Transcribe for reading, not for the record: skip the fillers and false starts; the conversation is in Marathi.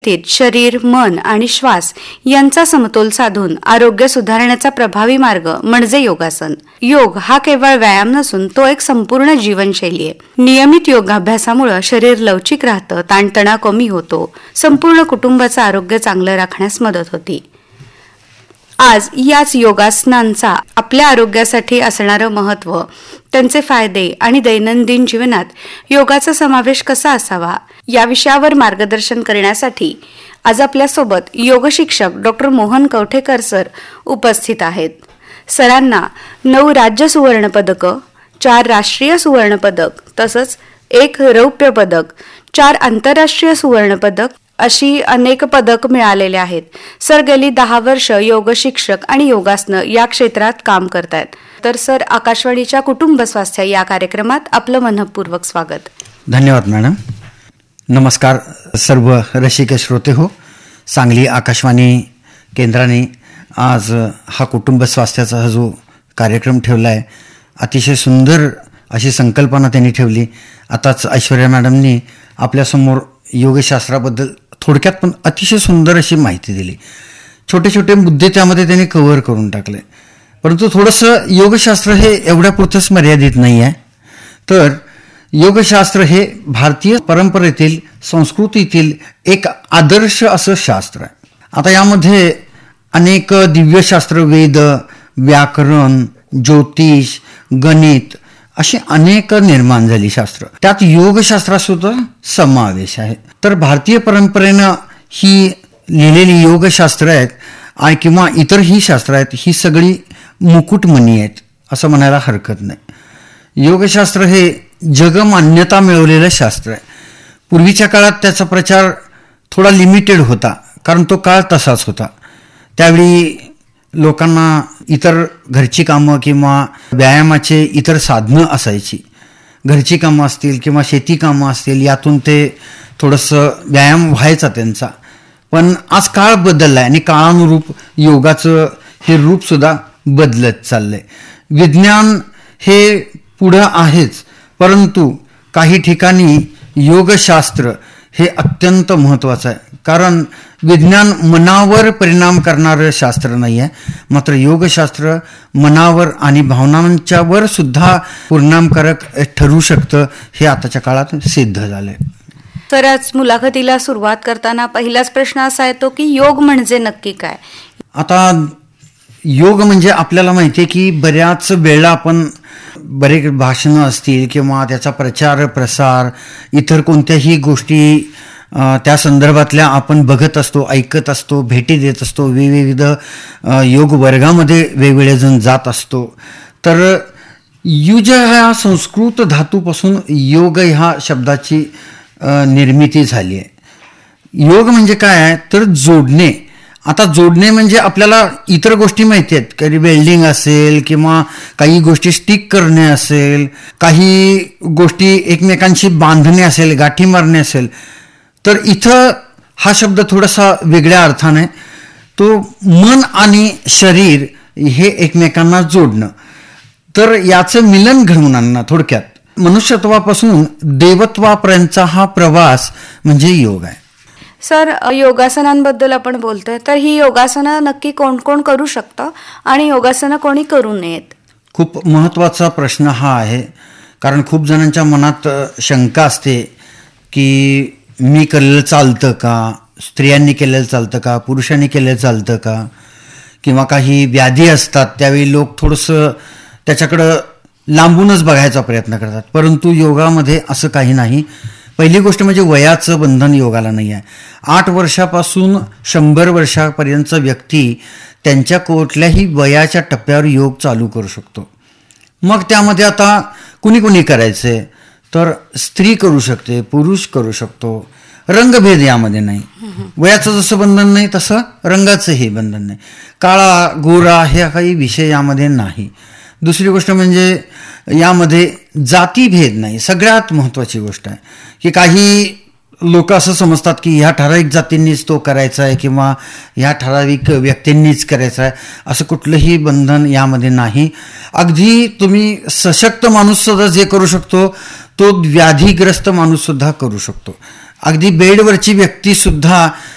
व्यवस्थेत शरीर, मन आणि श्वास यांचा समतोल साधून आरोग्य सुधारण्याचा प्रभावी मार्ग म्हणजे योगासन. योग हा केवळ व्यायाम नसून तो एक संपूर्ण जीवनशैली आहे. नियमित योगाभ्यासामुळे शरीर लवचिक राहतं, ताणतणाव कमी होतो, संपूर्ण कुटुंबाचं आरोग्य चांगलं राखण्यास मदत होती. आज याच योगासनांचा आपल्या आरोग्यासाठी असणारं महत्त्व, त्यांचे फायदे आणि दैनंदिन जीवनात योगाचा समावेश कसा असावा या विषयावर मार्गदर्शन करण्यासाठी आज आपल्यासोबत योग शिक्षक डॉक्टर मोहन कवठेकर सर उपस्थित आहेत. सरांना 9 राज्य सुवर्ण पदकं, 4 राष्ट्रीय सुवर्ण पदक तसंच 1 रौप्य पदक, 4 आंतरराष्ट्रीय सुवर्ण पदक अशी अनेक पदक मिळालेले आहेत. सर गेली 10 वर्ष योग शिक्षक आणि योगासनं या क्षेत्रात काम करतायत. तर सर, आकाशवाणीच्या कुटुंब स्वास्थ्य या कार्यक्रमात आपलं मनःपूर्वक स्वागत. धन्यवाद मॅडम. नमस्कार सर्व रसिक श्रोते हो. सांगली आकाशवाणी केंद्राने आज हा कुटुंब स्वास्थ्याचा हा जो कार्यक्रम ठेवला आहे, अतिशय सुंदर अशी संकल्पना त्यांनी ठेवली. आताच ऐश्वर्या मॅडमनी आपल्यासमोर योगशास्त्राबद्दल थोडक्यात पण अतिशय सुंदर अशी माहिती दिली. छोटे छोटे मुद्दे त्यामध्ये त्यांनी कव्हर करून टाकले. परंतु थोडंसं योगशास्त्र हे एवढ्या पुरतंच मर्यादित नाही आहे, तर योगशास्त्र हे भारतीय परंपरेतील, संस्कृतीतील एक आदर्श असं शास्त्र आहे. आता यामध्ये अनेक दिव्यशास्त्र, वेद, व्याकरण, ज्योतिष, गणित अशी अनेक निर्माण झाली शास्त्र. त्यात योगशास्त्रासुद्धा समावेश आहे. तर भारतीय परंपरेनं ही लिहिलेली योगशास्त्र आहेत किंवा इतर ही शास्त्र आहेत, ही सगळी मुकुटमणी आहेत असं म्हणायला हरकत नाही. योगशास्त्र हे जगमान्यता मिळवलेलं शास्त्र आहे. पूर्वीच्या काळात त्याचा प्रचार थोडा लिमिटेड होता, कारण तो काळ तसाच होता. त्यावेळी लोकांना इतर घरची कामं किंवा व्यायामाचे इतर साधनं असायची. घरची कामं असतील किंवा शेती कामं असतील, यातून ते थोडंसं व्यायाम व्हायचा त्यांचा. पण आज काळ बदलला आहे आणि काळानुरूप योगाचं हे रूपसुद्धा बदलत चाललंय. विज्ञान हे पुढं आहेच, परंतु काही ठिकाणी योगशास्त्र हे अत्यंत महत्त्वाचं आहे. कारण विज्ञान मनावर परिणाम करणारं शास्त्र नाही आहे, मात्र योगशास्त्र मनावर आणि भावनांच्यावर सुद्धा परिणामकारक ठरू शकतं, हे आताच्या काळात सिद्ध झालंय. तर आज मुलाखतीला सुरुवात करताना पहिलाच प्रश्न असा येतो की योग म्हणजे नक्की काय? आता योग म्हणजे आपल्याला माहिती आहे की बऱ्याच वेळा आपण बरेच भाषणं असतील किंवा त्याचा प्रचार प्रसार, इतर कोणत्याही गोष्टी त्या संदर्भातल्या आपण बघत असतो, ऐकत असतो, भेटी देत असतो, विविध योग वर्गामध्ये वेगवेगळे जण जात असतो. तर युज ह्या संस्कृत धातूपासून योग ह्या शब्दाची निर्मिती झाली आहे. योग म्हणजे काय आहे तर जोडणे. आता जोडणे म्हणजे आपल्याला इतर गोष्टी माहिती आहेत, काही वेल्डिंग असेल किंवा काही गोष्टी स्टिक करणे असेल, काही गोष्टी एकमेकांशी बांधणे असेल, गाठी मारणे असेल. तर इथं हा शब्द थोडासा वेगळ्या अर्थाने, तो मन आणि शरीर हे एकमेकांना जोडणं. तर याचं मिलन घडवून आणणं. थोडक्यात मनुष्यत्वापासून देवत्वापर्यंतचा हा प्रवास म्हणजे योग आहे. सर, योगासनांबद्दल आपण बोलतोय, तर ही योगासनं नक्की कोण कोण करू शकतं आणि योगासनं कोणी करू नयेत? खूप महत्त्वाचा प्रश्न हा आहे, कारण खूप जणांच्या मनात शंका असते की मी केलेलं चालतं का, स्त्रियांनी केलेलं चालतं का, पुरुषांनी केलेलं चालतं का, किंवा काही व्याधी असतात त्यावेळी लोक थोडंसं त्याच्याकडं लांबूनच बघायचा प्रयत्न करतात. परंतु योगामध्ये असं काही नाही. पहिली गोष्ट म्हणजे वयाचं बंधन योगाला नाही आहे. 8 वर्षापासून 100 वर्षापर्यंतचा व्यक्ती त्यांच्या कुठल्याही वयाच्या टप्प्यावर योग चालू करू शकतो. मग त्यामध्ये आता कुणी करायचं तर स्त्री करू शकते, पुरुष करू शकतो. रंगभेद यामध्ये नाही. वयाचं जसं बंधन नाही तसं रंगाचंही बंधन नाही. काळा गोरा हे काही विषय यामध्ये नाही. दुसरी गोष्ट म्हणजे यामध्ये जातीभेद नाही. सगळ्यात महत्त्वाची गोष्ट आहे की काही लोक असं समजतात की ह्या ठराविक जातींनीच तो करायचा आहे किंवा ह्या ठराविक व्यक्तींनीच करायचा आहे. असं कुठलंही बंधन यामध्ये नाही. अगदी तुम्ही सशक्त माणूससुद्धा जे करू शकतो तो व्याधीग्रस्त माणूससुद्धा करू शकतो. अगदी बेडवरची व्यक्तीसुद्धा